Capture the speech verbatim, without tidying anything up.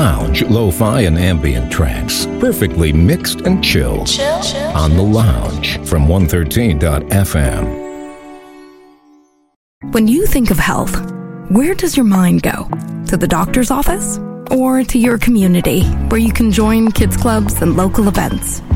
lounge, lo-fi and ambient tracks, perfectly mixed and chilled. Chill, chill, on The Lounge from one thirteen dot f m. When you think of health, where does your mind go? To the doctor's office? Or to your community, where you can join kids clubs and local events?